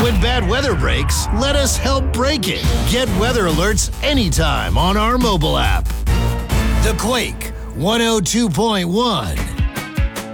When bad weather breaks, let us help break it. Get weather alerts anytime on our mobile app. The Quake 102.1.